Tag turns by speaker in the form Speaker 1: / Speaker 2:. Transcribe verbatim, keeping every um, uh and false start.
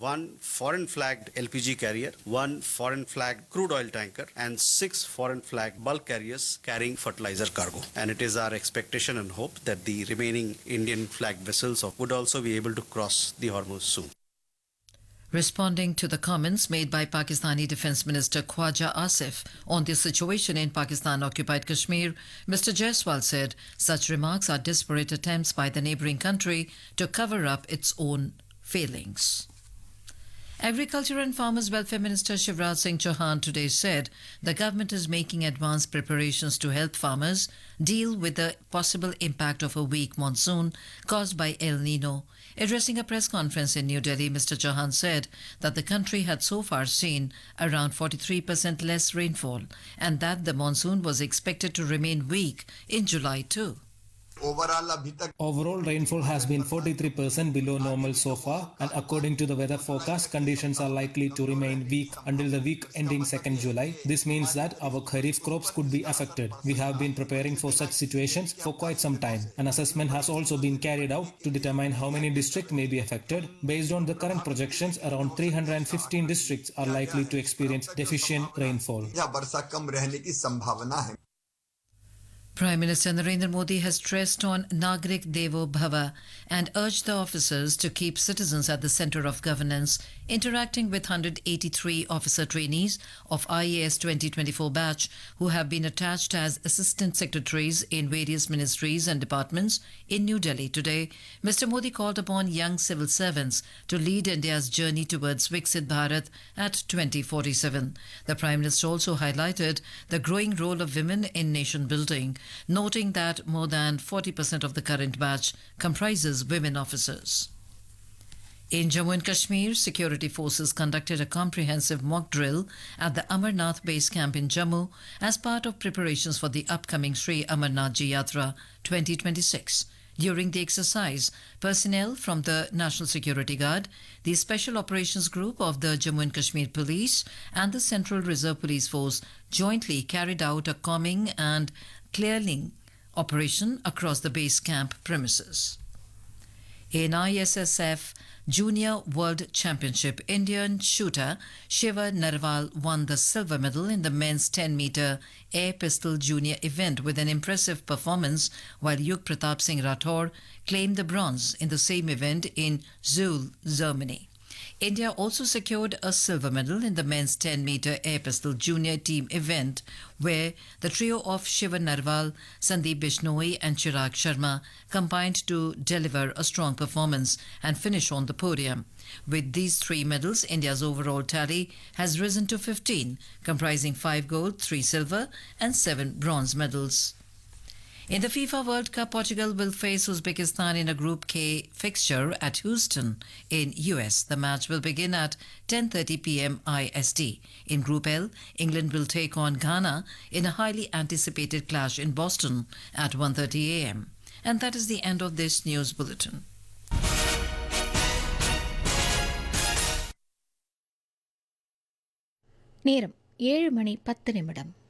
Speaker 1: one foreign flagged L P G carrier, one foreign flagged crude oil tanker, and six foreign flagged bulk carriers carrying fertilizer cargo. And it is our expectation and hope that the remaining Indian flagged vessels would also be able to cross the Hormuz soon.
Speaker 2: Responding to the comments made by Pakistani Defence Minister Khwaja Asif on the situation in Pakistan-occupied Kashmir, Mister Jaiswal said such remarks are desperate attempts by the neighbouring country to cover up its own failings. Agriculture and Farmers Welfare Minister Shivraj Singh Chauhan today said the government is making advanced preparations to help farmers deal with the possible impact of a weak monsoon caused by El Nino. Addressing a press conference in New Delhi, Mister Chauhan said that the country had so far seen around forty-three percent less rainfall and that the monsoon was expected to remain weak in July too.
Speaker 3: Overall rainfall has been forty-three percent below normal so far, and according to the weather forecast, conditions are likely to remain weak until the week ending second July. This means that our kharif crops could be affected. We have been preparing for such situations for quite some time. An assessment has also been carried out to determine how many districts may be affected. Based on the current projections, around three hundred fifteen districts are likely to experience deficient rainfall.
Speaker 2: Prime Minister Narendra Modi has stressed on Nagrik Devo Bhava and urged the officers to keep citizens at the centre of governance, interacting with one hundred eighty-three officer trainees of I A S twenty twenty-four batch who have been attached as assistant secretaries in various ministries and departments in New Delhi today. Mister Modi called upon young civil servants to lead India's journey towards Viksit Bharat at twenty forty-seven. The Prime Minister also highlighted the growing role of women in nation building, noting that more than forty percent of the current batch comprises women officers. In Jammu and Kashmir, security forces conducted a comprehensive mock drill at the Amarnath base camp in Jammu as part of preparations for the upcoming Sri Amarnath Ji Yatra twenty twenty-six. During the exercise, personnel from the National Security Guard, the Special Operations Group of the Jammu and Kashmir Police and the Central Reserve Police Force jointly carried out a combing and clearing operation across the base camp premises. In I S S F Junior World Championship, Indian shooter Shiva Narwal won the silver medal in the men's ten meter air pistol junior event with an impressive performance, while Yug Pratap Singh Rathore claimed the bronze in the same event in Seoul, Germany. India also secured a silver medal in the men's ten meter air pistol junior team event, where the trio of Shiva Narwal, Sandeep Bishnoi and Chirag Sharma combined to deliver a strong performance and finish on the podium. With these three medals, India's overall tally has risen to fifteen, comprising five gold, three silver and seven bronze medals. In the FIFA World Cup, Portugal will face Uzbekistan in a Group K fixture at Houston in U S. The match will begin at ten thirty p m I S T. In Group L, England will take on Ghana in a highly anticipated clash in Boston at one thirty a m. And that is the end of this news bulletin.
Speaker 4: நேரம் ஏழு மணி பத்து நிமிடம்.